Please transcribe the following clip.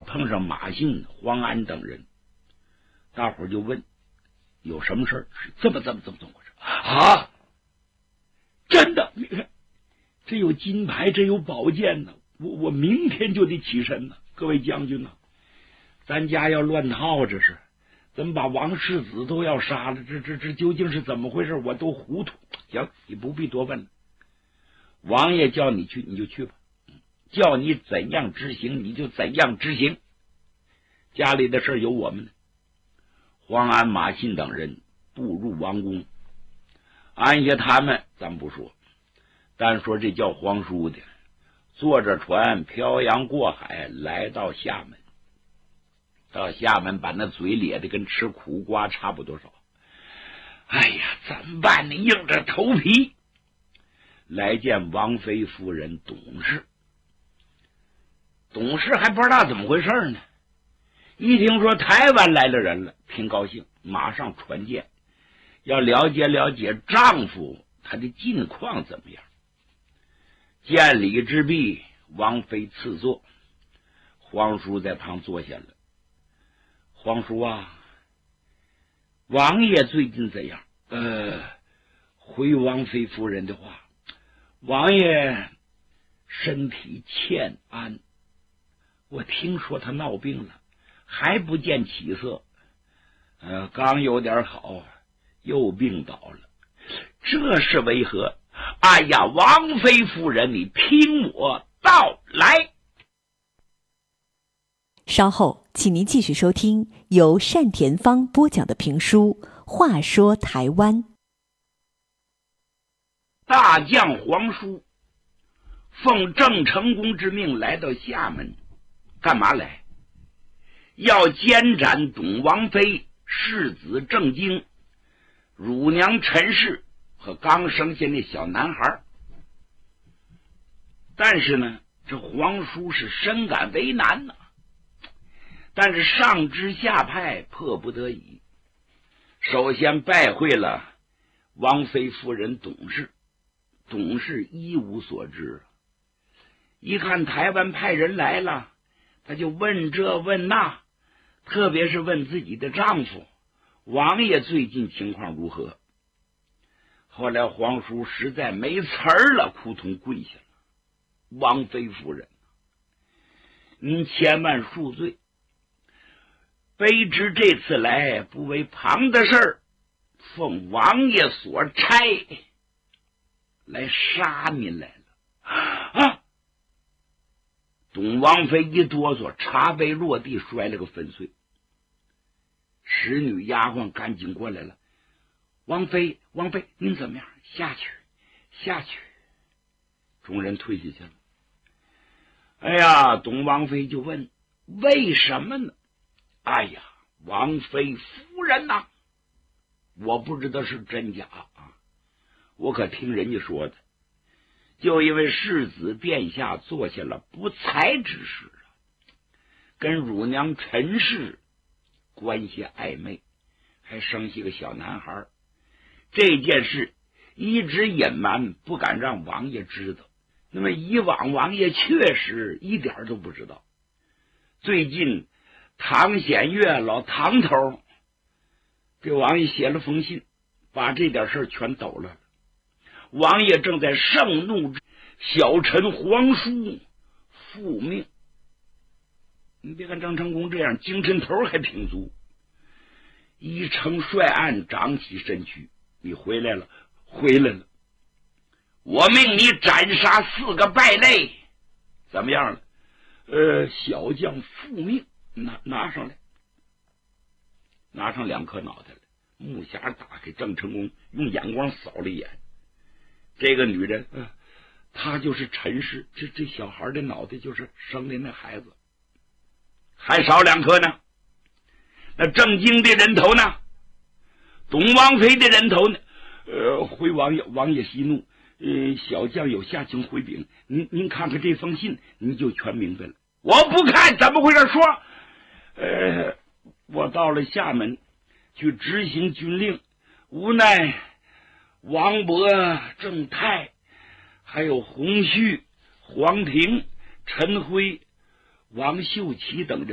碰上马信、黄安等人，大伙就问有什么事儿？是这么回事啊？真的，你看这有金牌，这有宝剑呢，我明天就得起身呢。各位将军呢，咱家要乱套，这是怎么把王世子都要杀了？这究竟是怎么回事？我都糊涂。行，你不必多问了。王爷叫你去，你就去吧。叫你怎样执行，你就怎样执行。家里的事有我们呢。黄安、马信等人步入王宫，安下他们咱不说，单说这叫皇叔的，坐着船漂洋过海来到厦门。到厦门把那嘴咧的跟吃苦瓜差不多少。哎呀，怎么办呢？硬着头皮来见王妃夫人董氏。董氏还不知道怎么回事呢，一听说台湾来了人了，挺高兴，马上传见，要了解了解丈夫他的近况怎么样。见礼之毕，王妃赐座，皇叔在旁坐下了。皇叔啊，王爷最近怎样？回王妃夫人的话，王爷身体欠安，我听说他闹病了，还不见起色。刚有点好，又病倒了，这是为何？哎呀，王妃夫人，你听我道来。 稍后请您继续收听由单田芳播讲的评书《话说台湾》。 大将皇叔奉郑成功之命来到厦门，干嘛来？要监斩董王妃、世子郑经、乳娘陈氏和刚生下那小男孩。但是呢，这皇叔是深感为难呢。但是上知下派，迫不得已，首先拜会了王妃夫人董氏。董氏一无所知，一看台湾派人来了，他就问这问那，特别是问自己的丈夫王爷最近情况如何。后来皇叔实在没词儿了，扑通跪下了。王妃夫人，您千万恕罪，卑职这次来不为旁的事儿，奉王爷所差来杀您来了。啊！董王妃一哆嗦，茶杯落地，摔了个粉碎。使女丫鬟赶紧过来了。王妃，您怎么样？下去。众人退下去了。哎呀，董王妃就问为什么呢？哎呀，王妃夫人呐，我不知道是真假啊，我可听人家说的，就因为世子殿下做下了不才之事，跟乳娘陈氏关系暧昧，还生下个小男孩，这件事一直隐瞒，不敢让王爷知道。那么以往王爷确实一点都不知道。最近唐显月老唐头给王爷写了封信，把这点事全抖了。王爷正在盛怒之小臣皇叔复命。你别看张成功这样，精神头还挺足。一承率案，长起身躯，你回来了。我命你斩杀4个败类，怎么样了？小将复命，拿上来，拿上2颗脑袋来。木匣打开，郑成功用眼光扫了一眼，这个女人，她就是陈氏，这小孩的脑袋就是生的那孩子。还少2颗呢。那郑经的人头呢？董王妃的人头呢？回王爷息怒，小将有下情回禀，您看看这封信，您就全明白了。我不看，怎么回事？说，我到了厦门去执行军令，无奈王伯、郑泰，还有洪旭、黄庭、陈辉、王秀奇等人